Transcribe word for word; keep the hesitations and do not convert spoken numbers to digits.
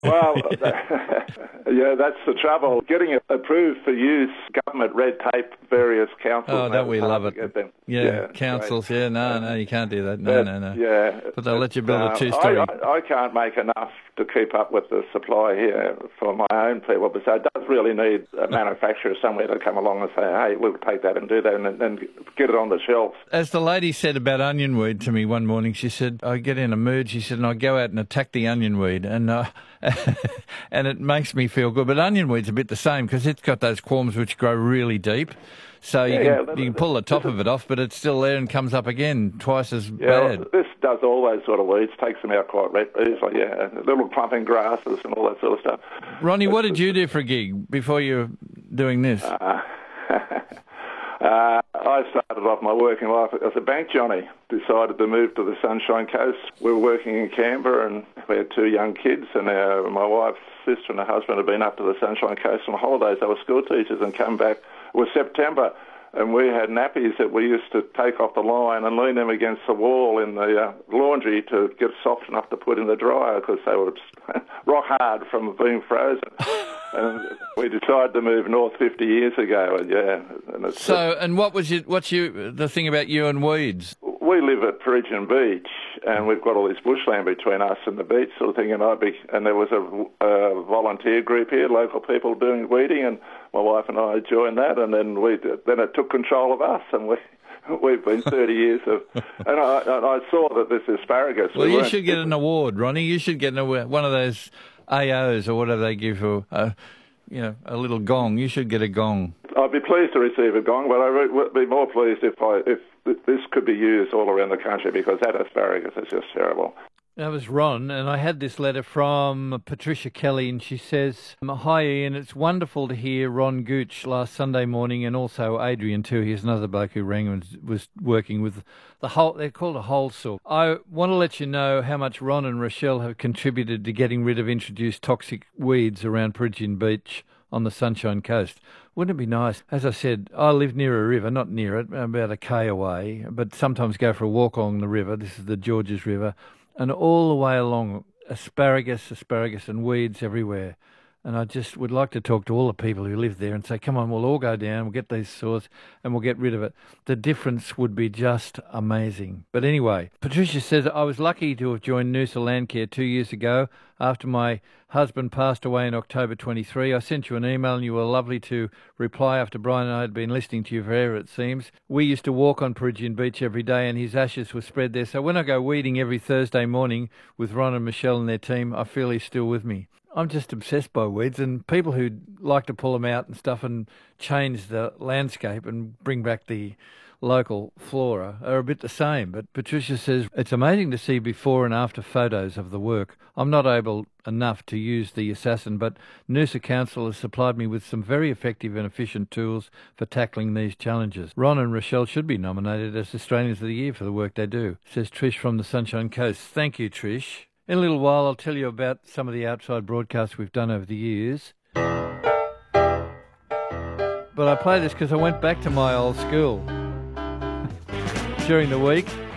Well, yeah, that's the trouble. Getting it approved for use, government red tape, various councils. Oh, don't we love it? Yeah, yeah, councils, yeah, no, no, you can't do that. No, but, no, no. Yeah. But they'll let you build um, a two-storey. I, I, I can't make enough to keep up with the supply here for my own people, but so it does really need a manufacturer somewhere to come along and say, hey, we'll take that and do that and then get it on the shelf. As the lady said about onion weed to me one morning, she said, I get in a mood, she said, and I go out and attack the onion weed, and uh, and it makes me feel good. But onion weed's a bit the same because it's got those corms which grow really deep. So you, yeah, can, yeah, you can pull the top of it off, but it's still there and comes up again, twice as yeah, bad. Well, this does all those sort of weeds, takes them out quite easily, yeah. Little clumping grasses and all that sort of stuff. Ronnie, what did you do for a gig before you were doing this? Uh, uh, I started off my working life as a bank johnny, decided to move to the Sunshine Coast. We were working in Canberra and we had two young kids, and uh, my wife's sister and her husband had been up to the Sunshine Coast on holidays. They were school teachers and come back. It was September, and we had nappies that we used to take off the line and lean them against the wall in the uh, laundry to get soft enough to put in the dryer because they were rock hard from being frozen. And we decided to move north fifty years ago, and yeah. And it's, so, and what was your, what's you, the thing about you and weeds? We live at Peregian Beach, and we've got all this bushland between us and the beach sort of thing. And I be, and there was a, a volunteer group here, local people doing weeding, and my wife and I joined that. And then we then it took control of us, and we we've been thirty years of. And I, and I saw that this asparagus. Well, we you should get an award, Ronnie. You should get an award, one of those A Os or whatever they give for, uh, you know, a little gong. You should get a gong. I'd be pleased to receive a gong, but I would be more pleased if I if this could be used all around the country because that asparagus is just terrible. That was Ron, and I had this letter from Patricia Kelly, and she says, hi Ian, it's wonderful to hear Ron Gooch last Sunday morning, and also Adrian too. He's another bloke who rang and was working with the whole, they're called a whole sook. I want to let you know how much Ron and Rochelle have contributed to getting rid of introduced toxic weeds around Peregian Beach on the Sunshine Coast. Wouldn't it be nice? As I said, I live near a river, not near it, about a K away, but sometimes go for a walk along the river. This is the Georges River. And all the way along, asparagus, asparagus and weeds everywhere. And I just would like to talk to all the people who live there and say, come on, we'll all go down, we'll get these saws and we'll get rid of it. The difference would be just amazing. But anyway, Patricia says, I was lucky to have joined Noosa Landcare two years ago after my husband passed away in October twenty-three. I sent you an email and you were lovely to reply after Brian and I had been listening to you forever, it seems. We used to walk on Peregian Beach every day and his ashes were spread there. So when I go weeding every Thursday morning with Ron and Michelle and their team, I feel he's still with me. I'm just obsessed by weeds, and people who like to pull them out and stuff and change the landscape and bring back the local flora are a bit the same. But Patricia says it's amazing to see before and after photos of the work. I'm not able enough to use the Assassin, but Noosa Council has supplied me with some very effective and efficient tools for tackling these challenges. Ron and Rochelle should be nominated as Australians of the Year for the work they do, says Trish from the Sunshine Coast. Thank you, Trish. In a little while, I'll tell you about some of the outside broadcasts we've done over the years. But I play this because I went back to my old school during the week.